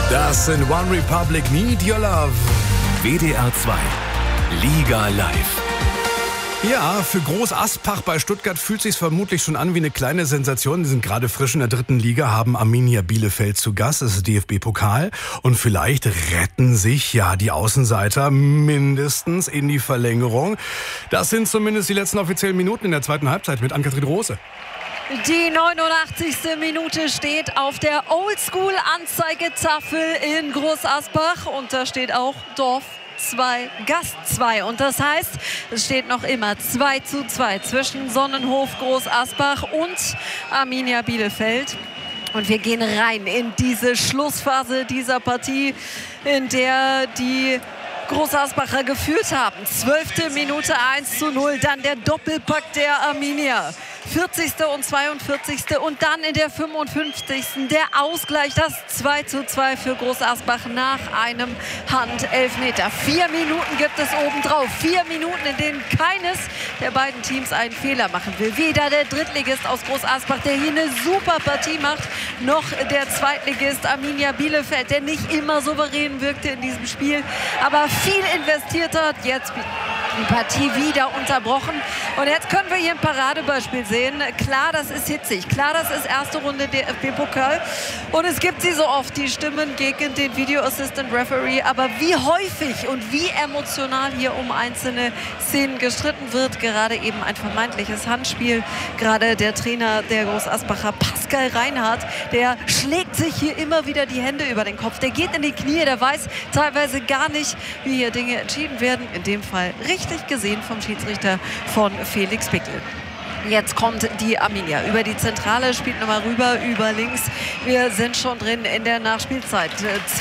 Das sind One Republic, Need Your Love. WDR 2, Liga live. Ja, für Groß Aspach bei Stuttgart fühlt sich's vermutlich schon an wie eine kleine Sensation. Die sind gerade frisch in der 3. Liga, haben Arminia Bielefeld zu Gast. Das ist DFB-Pokal. Und vielleicht retten sich ja die Außenseiter mindestens in die Verlängerung. Das sind zumindest die letzten offiziellen Minuten in der zweiten Halbzeit mit Ann-Kathrin Rose. Die 89. Minute steht auf der Oldschool-Anzeigetafel in Groß Asbach und da steht auch Dorf 2, Gast 2. Und das heißt, es steht noch immer 2:2 zwischen Sonnenhof Groß Asbach und Arminia Bielefeld. Und wir gehen rein in diese Schlussphase dieser Partie, in der die Groß Asbacher geführt haben. 12. Minute 1:0, dann der Doppelpack der Arminia. 40. und 42. und dann in der 55. der Ausgleich, das 2:2 für Groß Asbach nach einem Handelfmeter. 4 Minuten gibt es obendrauf. 4 Minuten, in denen keines der beiden Teams einen Fehler machen will. Weder der Drittligist aus Groß Asbach, der hier eine super Partie macht, noch der Zweitligist Arminia Bielefeld, der nicht immer souverän wirkte in diesem Spiel, aber viel investiert hat. Jetzt die Partie wieder unterbrochen. Und jetzt können wir hier ein Paradebeispiel sehen. Klar, das ist hitzig. Klar, das ist erste Runde DFB-Pokal. Und es gibt sie so oft, die Stimmen gegen den Video Assistant Referee. Aber wie häufig und wie emotional hier um einzelne Szenen gestritten wird. Gerade eben ein vermeintliches Handspiel. Gerade der Trainer der Groß Asbacher, Pascal Reinhardt, der schlägt sich hier immer wieder die Hände über den Kopf. Der geht in die Knie, der weiß teilweise gar nicht, wie hier Dinge entschieden werden. In dem Fall richtig gesehen vom Schiedsrichter von Felix Bickel. Jetzt kommt die Arminia über die Zentrale, spielt nochmal rüber, über links. Wir sind schon drin in der Nachspielzeit.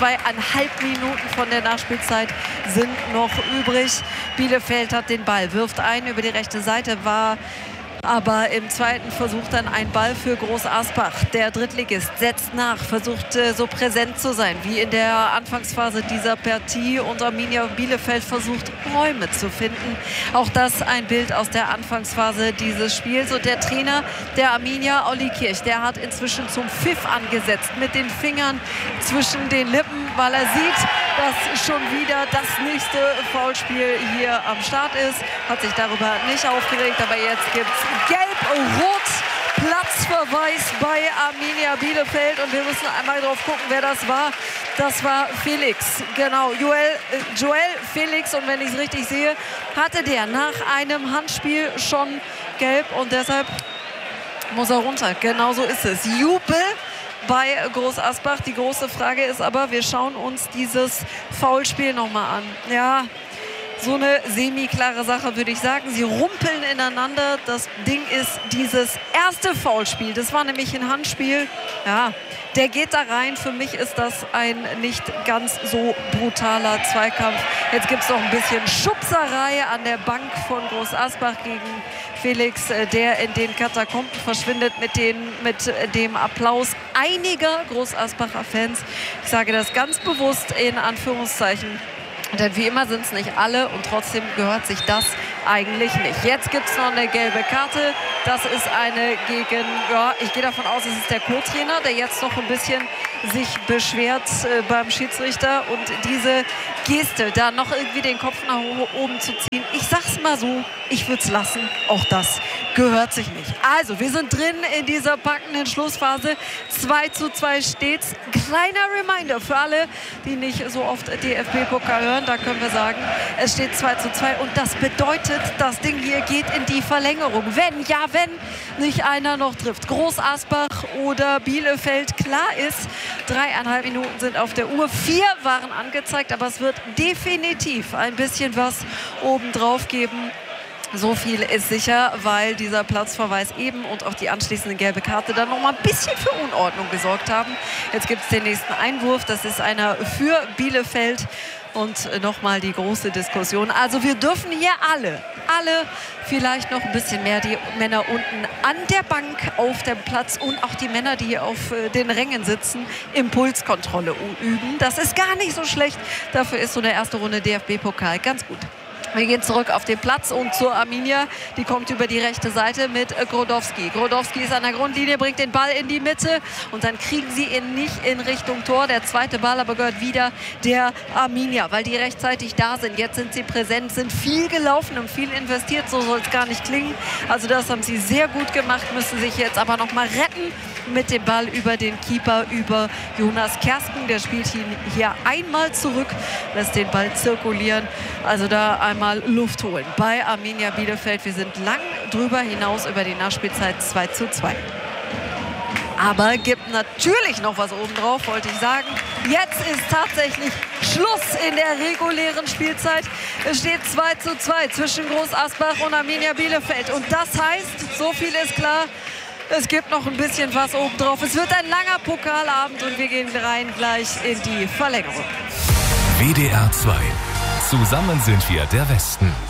2,5 Minuten von der Nachspielzeit sind noch übrig. Bielefeld hat den Ball, wirft ein über die rechte Seite, war aber im zweiten Versuch dann ein Ball für Groß Asbach. Der Drittligist setzt nach, versucht so präsent zu sein wie in der Anfangsphase dieser Partie. Und Arminia Bielefeld versucht Räume zu finden. Auch das ein Bild aus der Anfangsphase dieses Spiels. Und der Trainer der Arminia, Olli Kirch, der hat inzwischen zum Pfiff angesetzt mit den Fingern zwischen den Lippen, weil er sieht, dass schon wieder das nächste Foulspiel hier am Start ist. Hat sich darüber nicht aufgeregt, aber jetzt gibt es Gelb-Rot, Platzverweis bei Arminia Bielefeld. Und wir müssen einmal drauf gucken, wer das war. Das war Felix, genau, Joel Felix. Und wenn ich es richtig sehe, hatte der nach einem Handspiel schon Gelb und deshalb muss er runter. Genau so ist es. Jubel bei Groß Asbach. Die große Frage ist aber, wir schauen uns dieses Foulspiel nochmal an. Ja, so eine semi-klare Sache, würde ich sagen. Sie rumpeln ineinander. Das Ding ist dieses erste Foulspiel. Das war nämlich ein Handspiel. Ja, der geht da rein. Für mich ist das ein nicht ganz so brutaler Zweikampf. Jetzt gibt es noch ein bisschen Schubserei an der Bank von Groß Asbach gegen Felix, der in den Katakomben verschwindet mit dem Applaus einiger Groß Asbacher Fans. Ich sage das ganz bewusst in Anführungszeichen. Denn wie immer sind es nicht alle und trotzdem gehört sich das eigentlich nicht. Jetzt gibt es noch eine gelbe Karte. Das ist eine gegen, ja, ich gehe davon aus, es ist der Co-Trainer, der jetzt noch ein bisschen sich beschwert beim Schiedsrichter. Und diese Geste, da noch irgendwie den Kopf nach oben zu ziehen, ich sag's mal so, ich würde es lassen. Auch das gehört sich nicht. Also, wir sind drin in dieser packenden Schlussphase. 2:2 steht's. Kleiner Reminder für alle, die nicht so oft DFB-Pokal hören. Da können wir sagen, es steht 2:2 und das bedeutet, das Ding hier geht in die Verlängerung. Wenn nicht einer noch trifft. Groß Asbach oder Bielefeld, klar ist, 3,5 Minuten sind auf der Uhr. 4 waren angezeigt, aber es wird definitiv ein bisschen was obendrauf geben. So viel ist sicher, weil dieser Platzverweis eben und auch die anschließende gelbe Karte dann noch mal ein bisschen für Unordnung gesorgt haben. Jetzt gibt es den nächsten Einwurf. Das ist einer für Bielefeld. Und nochmal die große Diskussion. Also wir dürfen hier alle, vielleicht noch ein bisschen mehr, die Männer unten an der Bank auf dem Platz und auch die Männer, die auf den Rängen sitzen, Impulskontrolle üben. Das ist gar nicht so schlecht. Dafür ist so eine erste Runde DFB-Pokal ganz gut. Wir gehen zurück auf den Platz und zur Arminia. Die kommt über die rechte Seite mit Grodowski. Grodowski ist an der Grundlinie, bringt den Ball in die Mitte und dann kriegen sie ihn nicht in Richtung Tor. Der zweite Ball aber gehört wieder der Arminia, weil die rechtzeitig da sind. Jetzt sind sie präsent, sind viel gelaufen und viel investiert. So soll es gar nicht klingen. Also das haben sie sehr gut gemacht, müssen sich jetzt aber noch mal retten mit dem Ball über den Keeper, über Jonas Kersken. Der spielt ihn hier einmal zurück, lässt den Ball zirkulieren. Also da einmal Luft holen bei Arminia Bielefeld. Wir sind lang drüber hinaus über die Nachspielzeit 2:2. Aber gibt natürlich noch was obendrauf, wollte ich sagen. Jetzt ist tatsächlich Schluss in der regulären Spielzeit. Es steht 2:2 zwischen Groß Asbach und Arminia Bielefeld. Und das heißt, so viel ist klar, es gibt noch ein bisschen was obendrauf. Es wird ein langer Pokalabend und wir gehen rein gleich in die Verlängerung. WDR 2. Zusammen sind wir der Westen.